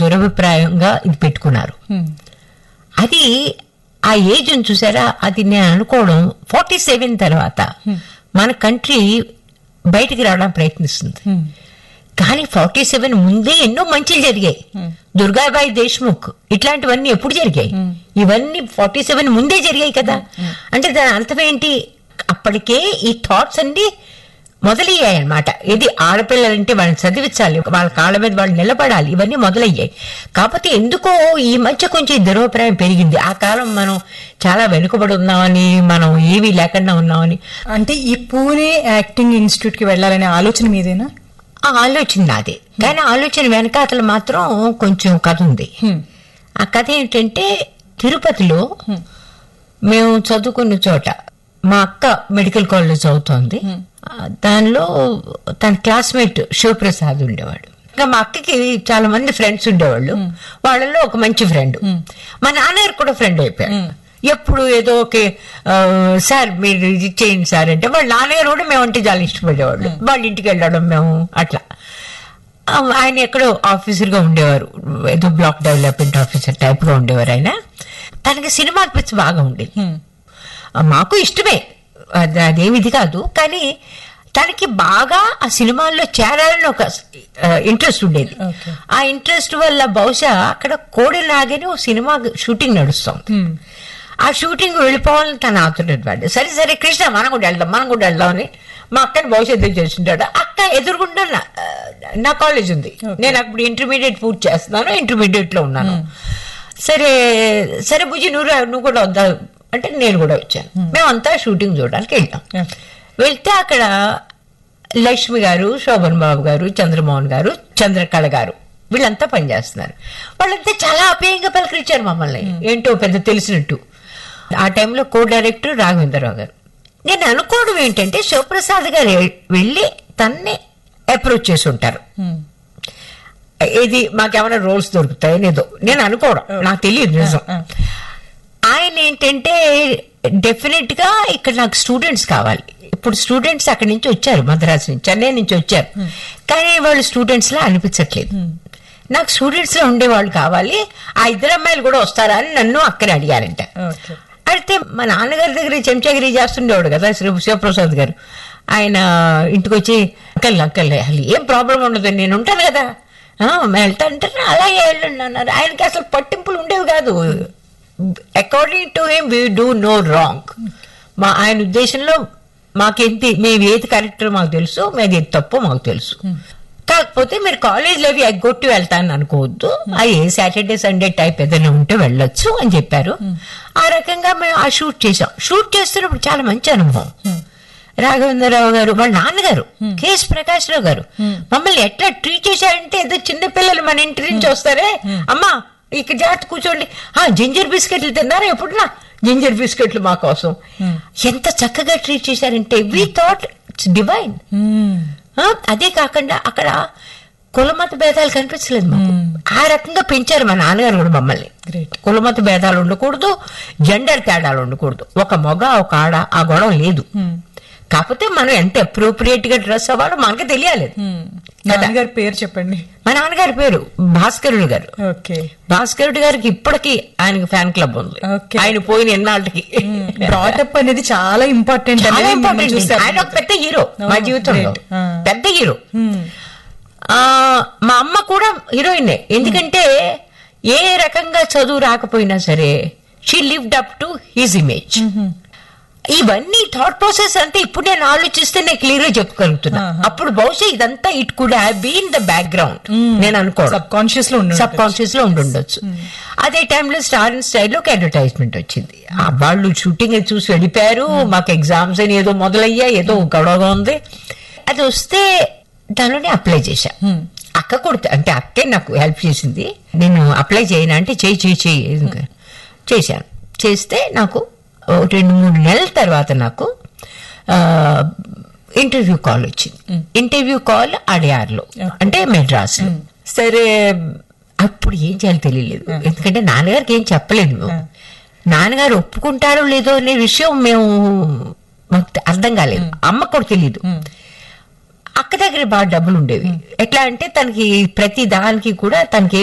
దురభిప్రాయంగా ఇది పెట్టుకున్నారు. అది ఆ ఏజ్ చూసారా, అది నేను అనుకోవడం 47 తర్వాత మన కంట్రీ బయటికి రావడం ప్రయత్నిస్తుంది. కానీ 47 ముందే ఎన్నో మంచిలు జరిగాయి. దుర్గాబాయి దేశ్ముఖ్ ఇట్లాంటివన్నీ ఎప్పుడు జరిగాయి? ఇవన్నీ 47 ముందే జరిగాయి కదా. అంటే దాని అర్థం ఏంటి? అప్పటికే ఈ థాట్స్ అన్ని మొదలయ్యాయి అనమాట. ఇది ఆడపిల్లలంటే వాళ్ళని చదివించాలి, వాళ్ళ కాళ్ళ మీద వాళ్ళు నిలబడాలి, ఇవన్నీ మొదలయ్యాయి. కాకపోతే ఎందుకో ఈ మధ్య కొంచెం దురభిప్రాయం పెరిగింది. ఆ కాలం మనం చాలా వెనుకబడి ఉన్నామని, మనం ఏమీ లేకుండా ఉన్నామని. అంటే ఈ పూణే యాక్టింగ్ ఇన్స్టిట్యూట్ కి వెళ్ళాలనే ఆలోచన మీదేనా? ఆ ఆలోచన నాదే, కానీ ఆలోచన వెనకాతలు మాత్రం కొంచెం కథ ఉంది. ఆ కథ ఏంటంటే, తిరుపతిలో మేము చదువుకున్న చోట మా అక్క మెడికల్ కాలేజ్ చదువుతోంది. దానిలో తన క్లాస్మేట్ శివప్రసాద్ ఉండేవాడు. ఇంకా మా అక్కకి చాలా మంది ఫ్రెండ్స్ ఉండేవాళ్ళు. వాళ్ళలో ఒక మంచి ఫ్రెండ్ మా నాన్నగారు కూడా ఫ్రెండ్ అయిపోయాడు. ఎప్పుడు ఏదో ఓకే సార్ మీరు ఇది చేయండి సార్ అంటే వాళ్ళ నాన్నగారు కూడా మేమంటే చాలా ఇష్టపడేవాళ్ళు. వాళ్ళ ఇంటికి వెళ్ళడం మేము అట్లా. ఆయన ఎక్కడో ఆఫీసర్గా ఉండేవారు, ఏదో బ్లాక్ డెవలప్మెంట్ ఆఫీసర్ టైప్గా ఉండేవారు ఆయన. తనకి సినిమా పిచ్చి బాగా ఉండేది. మాకు ఇష్టమే, అదేమి ఇది కాదు, కానీ తనకి బాగా ఆ సినిమాల్లో చేరాలని ఒక ఇంట్రెస్ట్ ఉండేది. ఆ ఇంట్రెస్ట్ వల్ల బహుశా అక్కడ కోడిలాగని ఒక సినిమా షూటింగ్ నడుస్తుంది. ఆ షూటింగ్ వెళ్ళిపోవాలని తన ఆతున్నటువంటి. సరే సరే కృష్ణ మనం కూడా వెళ్దాం అని మా అక్కని భవిష్యత్తు చేస్తుంటాడు. అక్క ఎదురుగుండా నా కాలేజ్ ఉంది, నేను అప్పుడు ఇంటర్మీడియట్ పూర్తి చేస్తున్నాను, ఇంటర్మీడియట్ లో ఉన్నాను. సరే సరే బుజ్జి నువ్వు కూడా వద్దా అంటే నేను కూడా వచ్చాను. మేమంతా షూటింగ్ చూడడానికి వెళ్ళాం. వెళ్తే అక్కడ లక్ష్మి గారు, శోభన్ బాబు గారు, చంద్రమోహన్ గారు, చంద్రకళ గారు వీళ్ళంతా పనిచేస్తున్నారు. వాళ్ళంతా చాలా ఆప్యాయంగా పలకరించారు మమ్మల్ని, ఏంటో పెద్ద తెలిసినట్టు. ఆ టైంలో కో డైరెక్టర్ రాఘవేంద్రరావు గారు. నేను అనుకోవడం ఏంటంటే శివప్రసాద్ గారు వెళ్ళి తన్ని అప్రోచ్ చేసి ఉంటారు, ఇది మాకేమైనా రోల్స్ దొరుకుతాయని ఏదో నేను అనుకోవడం, నాకు తెలియదు నిజం. ఆయన ఏంటంటే డెఫినెట్ గా ఇక్కడ నాకు స్టూడెంట్స్ కావాలి. ఇప్పుడు స్టూడెంట్స్ అక్కడి నుంచి వచ్చారు, మద్రాసు నుంచి, చెన్నై నుంచి వచ్చారు, కానీ వాళ్ళు స్టూడెంట్స్ లా అనిపించట్లేదు. నాకు స్టూడెంట్స్ లో ఉండేవాళ్ళు కావాలి, ఆ ఇద్దరు అమ్మాయిలు కూడా వస్తారా అని నన్ను అక్కడ అడిగారంట. అయితే మా నాన్నగారి దగ్గర చెంచాగిరి చేస్తుండేవాడు కదా శివప్రసాద్ గారు. ఆయన ఇంటికి వచ్చి అంకల్ అసలు ఏం ప్రాబ్లం ఉండదు, నేను ఉంటాను కదా వెళ్తా అంటే అలాగే వెళ్ళండి అన్నారు. ఆయనకి అసలు పట్టింపులు ఉండేవి కాదు. According to him we do no wrong. ఆయన ఉద్దేశంలో మాకేంటి, మేము ఏది కరెక్ట్ మాకు తెలుసు, మేము ఏది తప్పు మాకు తెలుసు. కాకపోతే మీరు కాలేజ్లో అవి ఎగ్గొట్టి వెళ్తాను అనుకోవద్దు, అది సాటర్డే సండే టైప్ ఏదైనా ఉంటే వెళ్ళొచ్చు అని చెప్పారు. ఆ రకంగా మేము ఆ షూట్ చేసాం. షూట్ చేస్తున్నప్పుడు చాలా మంచి అనుభవం. రాఘవేంద్రరావు గారు, వాళ్ళ నాన్నగారు కేఎస్ ప్రకాష్ రావు గారు మమ్మల్ని ఎట్లా ట్రీట్ చేశారంటే, ఏదో చిన్న పిల్లలు మన ఇంటి నుంచి వస్తారే, అమ్మా ఇక్కడ జాగ్రత్త కూర్చోండి, జింజర్ బిస్కెట్లు తిన్నారా ఎప్పుడున్నా, జింజర్ బిస్కెట్లు మా కోసం, ఎంత చక్కగా ట్రీట్ చేశారంటే వీ థాట్ ఇట్స్ డివైన్. అదే కాకుండా అక్కడ కులమత భేదాలు కనిపించలేదు మాకు. ఆ రకంగా పెంచారు మా నాన్నగారు కూడా మమ్మల్ని. కులమత భేదాలు ఉండకూడదు, జెండర్ తేడాలు ఉండకూడదు, ఒక మగ ఒక ఆడ ఆ గొడవ లేదు. కాకపోతే మనం ఎంత అప్రోప్రియేట్ గా డ్రెస్ అవ్వాలో మనకు తెలియాలి. నాన్నగారి పేరు చెప్పండి. మా నాన్నగారి పేరు భాస్కరుడు గారు. భాస్కరుడు గారికి ఇప్పటికీ ఆయనకి ఫ్యాన్ క్లబ్ ఉంది. ఆయన పోయిన ఎన్నాళ్ళకి. బ్రాటప్ అనేది చాలా ఇంపార్టెంట్. ఆయన ఒక పెద్ద హీరో మా జీవితంలో, పెద్ద హీరో. మా అమ్మ కూడా హీరోయినే. ఎందుకంటే ఏ రకంగా చదువు రాకపోయినా సరే she lived up to his image. ఇవన్నీ థాట్ ప్రాసెస్ అంతా ఇప్పుడు నేను ఆలోచిస్తే నేను క్లియర్ గా చెప్పగలుగుతున్నా. అప్పుడు బహుశా ఇదంతా it could have been the background నేను అనుకోను, సబ్ కాన్షియస్ లో ఉండొచ్చు. అదే టైంలో స్టార్ అండ్ స్టైల్లో ఒక అడ్వర్టైజ్మెంట్ వచ్చింది. వాళ్ళు షూటింగ్ చూసి వెళ్ళిపోయారు, మాకు ఎగ్జామ్స్ అని ఏదో మొదలయ్యా, ఏదో గొడవగా ఉంది. అది వస్తే దానిలోనే అప్లై చేశా. అక్క కూడా అంటే అక్కే నాకు హెల్ప్ చేసింది. నేను అప్లై చేయను అంటే చెయ్యి చేశాను. చేస్తే నాకు 2-3 నెలల తర్వాత నాకు ఇంటర్వ్యూ కాల్ వచ్చింది. ఇంటర్వ్యూ కాల్ అడియార్లో, అంటే మెడ్రాస్ లో. సరే అప్పుడు ఏం చేయాలో తెలియలేదు, ఎందుకంటే నాన్నగారికి ఏం చెప్పలేదు. నాన్నగారు ఒప్పుకుంటారో లేదో అనే విషయం మాకు అర్థం కాలేదు. అమ్మకు కూడా తెలియదు. అక్క దగ్గర బాగా డబ్బులు ఉండేవి. ఎట్లా అంటే తనకి ప్రతి దానికి కూడా తనకి